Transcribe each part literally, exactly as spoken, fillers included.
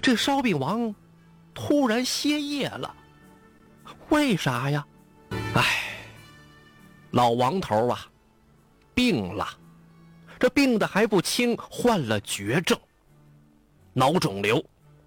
这烧饼王突然歇业了，为啥呀？哎，老王头啊，病了，这病的还不轻，患了绝症，脑肿瘤。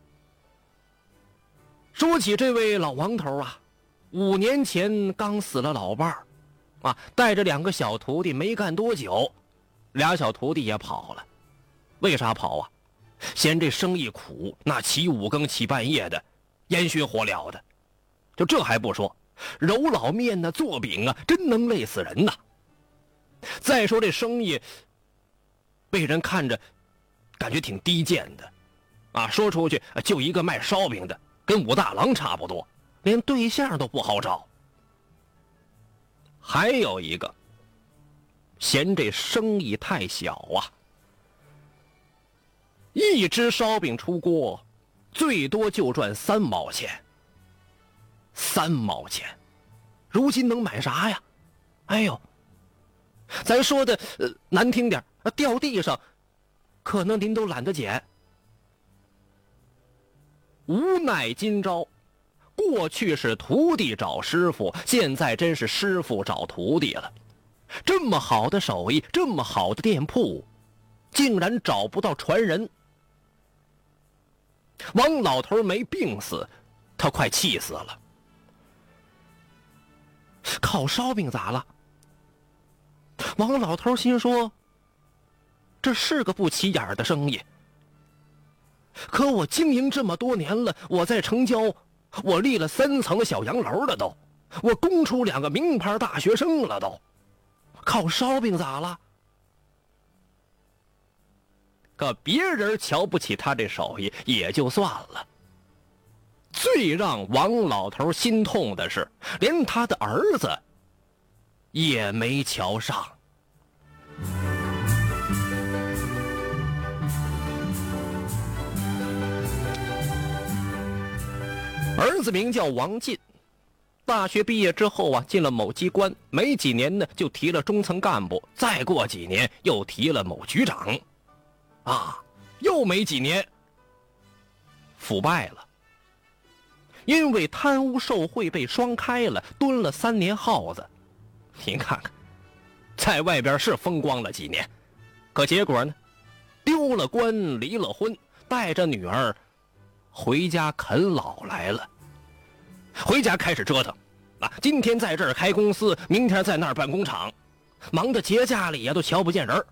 说起这位老王头啊，五年前刚死了老伴儿，啊，带着两个小徒弟没干多久，俩小徒弟也跑了。为啥跑啊？嫌这生意苦，那起五更起半夜的，烟熏火燎的。就这还不说，揉老面呢，做饼啊，真能累死人呐。再说这生意被人看着感觉挺低贱的啊，说出去就一个卖烧饼的，跟武大郎差不多，连对象都不好找。还有一个嫌这生意太小啊，一只烧饼出锅最多就赚三毛钱，三毛钱如今能买啥呀？哎呦，咱说的、呃、难听点，掉地上可能您都懒得捡。无奈今朝，过去是徒弟找师傅，现在真是师傅找徒弟了。这么好的手艺，这么好的店铺，竟然找不到传人。王老头没病死，他快气死了。烤烧饼咋了？王老头心说，这是个不起眼的生意，可我经营这么多年了，我在城郊我立了三层小洋楼了都，我供出两个名牌大学生了都，烤烧饼咋了？可别人瞧不起他这手艺也就算了，最让王老头心痛的是，连他的儿子也没瞧上。儿子名叫王进，大学毕业之后啊，进了某机关，没几年呢就提了中层干部，再过几年又提了某局长，啊，又没几年腐败了，因为贪污受贿被双开了，蹲了三年耗子。您看看，在外边是风光了几年，可结果呢，丢了官，离了婚，带着女儿回家啃老来了。回家开始折腾啊，今天在这儿开公司，明天在那儿办工厂，忙得节假里呀都瞧不见人。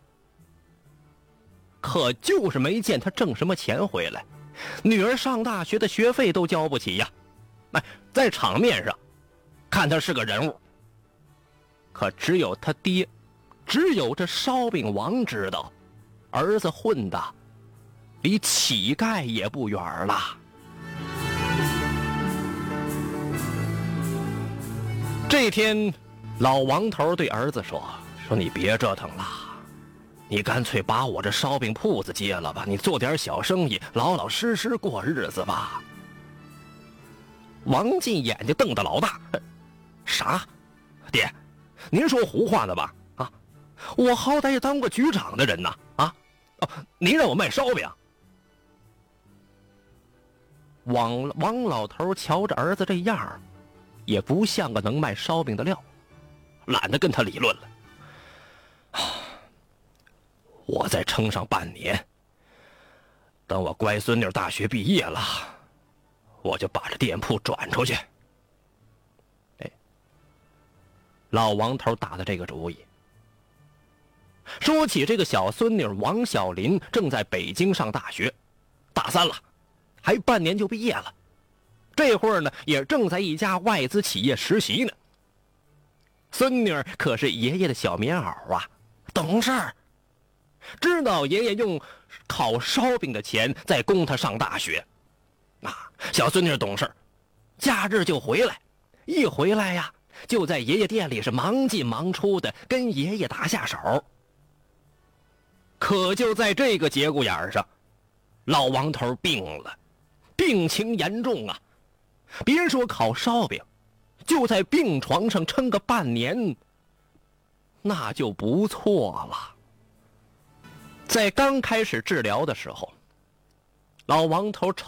可就是没见他挣什么钱回来，女儿上大学的学费都交不起呀。哎，在场面上看他是个人物，可只有他爹，只有这烧饼王知道，儿子混的离乞丐也不远了。这天，老王头对儿子说：“说你别折腾了，你干脆把我这烧饼铺子接了吧，你做点小生意，老老实实过日子吧。”王进眼睛瞪得老大：“啥？爹，您说胡话呢吧？啊，我好歹也当过局长的人呐！啊，哦，您让我卖烧饼？”王王老头瞧着儿子这样，也不像个能卖烧饼的料，懒得跟他理论了。我再撑上半年，等我乖孙女大学毕业了，我就把这店铺转出去。哎，老王头打的这个主意。说起这个小孙女王小林，正在北京上大学，大三了，还半年就毕业了。这会儿呢，也正在一家外资企业实习呢。孙女可是爷爷的小棉袄啊，懂事儿，知道爷爷用烤烧饼的钱在供她上大学。啊，小孙女懂事，假日就回来，一回来呀，就在爷爷店里是忙进忙出的，跟爷爷打下手。可就在这个节骨眼上，老王头病了，病情严重啊。别说烤烧饼，就在病床上撑个半年，那就不错了。在刚开始治疗的时候，老王头瞅